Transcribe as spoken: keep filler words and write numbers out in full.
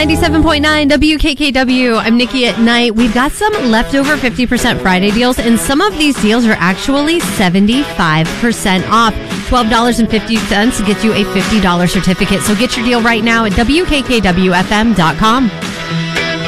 ninety-seven point nine W K K W. I'm Nikki at Night. We've got some leftover fifty percent Friday deals, and some of these deals are actually seventy-five percent off. twelve dollars and fifty cents gets you a fifty dollars certificate. So get your deal right now at W K K W F M dot com.